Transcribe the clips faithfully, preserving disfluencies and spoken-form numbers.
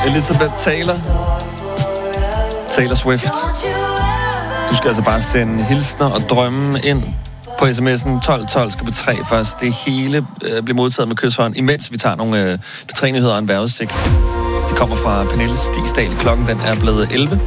Elizabeth Taylor. Taylor Swift. Du skal altså bare sende hilsner og drømme ind på sms'en tolv tolv skal på tre først. Det hele øh, bliver modtaget med kysshånd, imens vi tager nogle øh, betrænyheder og en vejrudsigt. Det kommer fra Pernille Stigsdal. Klokken den er blevet elleve.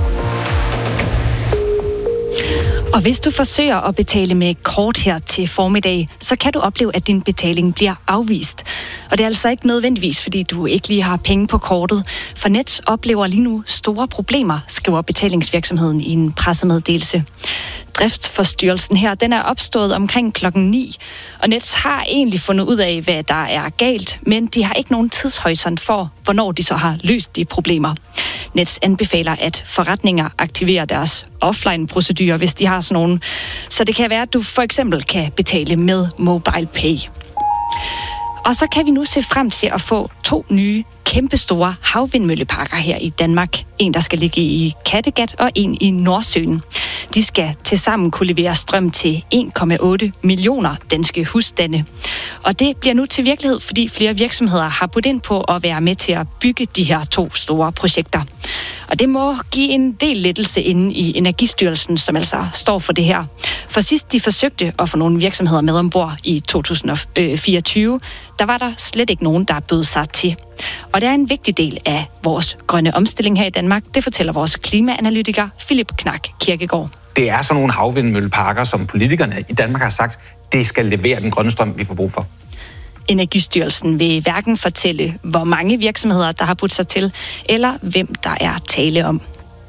Og hvis du forsøger at betale med kort her til formiddag, så kan du opleve, at din betaling bliver afvist. Og det er altså ikke nødvendigvis, fordi du ikke lige har penge på kortet. For Nets oplever lige nu store problemer, skriver betalingsvirksomheden i en pressemeddelelse. Driftsforstyrrelsen her, den er opstået omkring klokken ni, og Nets har egentlig fundet ud af, hvad der er galt, men de har ikke nogen tidshorisont for, hvornår de så har løst de problemer. Nets anbefaler, at forretninger aktiverer deres offline-procedurer, hvis de har sådan nogle. Så det kan være, at du for eksempel kan betale med MobilePay. Og så kan vi nu se frem til at få to nye kæmpestore havvindmølleparker her i Danmark. En, der skal ligge i Kattegat, og en i Nordsøen. De skal tilsammen kunne levere strøm til en komma otte millioner danske husstande. Og det bliver nu til virkelighed, fordi flere virksomheder har budt ind på at være med til at bygge de her to store projekter. Og det må give en del lettelse inde i Energistyrelsen, som altså står for det her. For sidst de forsøgte at få nogle virksomheder med ombord i to tusind og fireogtyve, der var der slet ikke nogen, der bød sig til. Og det er en vigtig del af vores grønne omstilling her i Danmark. Det fortæller vores klimaanalytiker Philip Knak Kirkegaard. Det er sådan nogle havvindmølleparker, som politikerne i Danmark har sagt, det skal levere den grønne strøm, vi får brug for. Energistyrelsen vil hverken fortælle, hvor mange virksomheder, der har budt sig til, eller hvem der er tale om.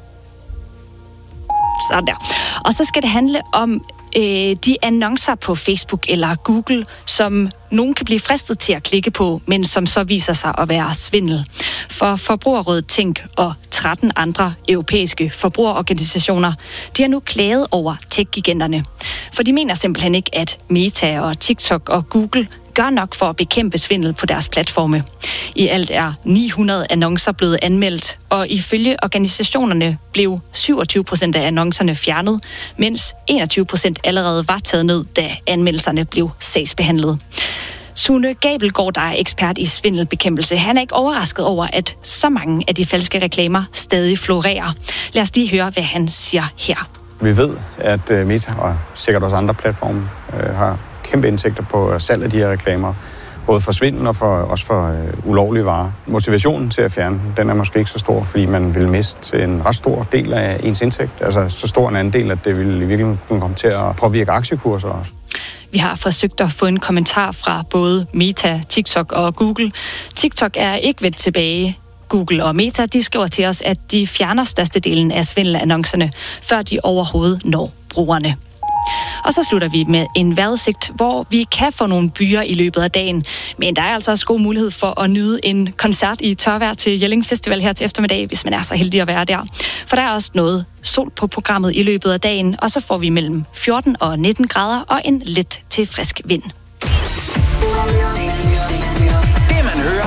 Sådan der. Og så skal det handle om øh, de annoncer på Facebook eller Google, som nogen kan blive fristet til at klikke på, men som så viser sig at være svindel. For Forbrugerrådet Tænk og tretten andre europæiske forbrugerorganisationer, de har nu klaget over tech-giganterne. For de mener simpelthen ikke, at Meta og TikTok og Google gør nok for at bekæmpe svindel på deres platforme. I alt er ni hundrede annoncer blevet anmeldt, og ifølge organisationerne blev syvogtyve procent af annoncerne fjernet, mens enogtyve procent allerede var taget ned, da anmeldelserne blev sagsbehandlet. Sune Gabelgaard, der er ekspert i svindelbekæmpelse, han er ikke overrasket over, at så mange af de falske reklamer stadig florerer. Lad os lige høre, hvad han siger her. Vi ved, at Meta og sikkert også andre platforme øh, har kæmpe indtægter på salg af de her reklamer, både for svindel og for, også for øh, ulovlige varer. Motivationen til at fjerne den er måske ikke så stor, fordi man vil miste en ret stor del af ens indtægt. Altså så stor en andel, at det vil i virkeligheden kunne komme til at påvirke aktiekurser også. Vi har forsøgt at få en kommentar fra både Meta, TikTok og Google. TikTok er ikke vendt tilbage. Google og Meta, de skriver til os, at de fjerner størstedelen af svindelannoncerne, før de overhovedet når brugerne. Og så slutter vi med en vejrudsigt, hvor vi kan få nogle byer i løbet af dagen. Men der er altså også god mulighed for at nyde en koncert i tørvejr til Jelling Festival her til eftermiddag, hvis man er så heldig at være der. For der er også noget sol på programmet i løbet af dagen, og så får vi mellem fjorten og nitten grader og en let til frisk vind.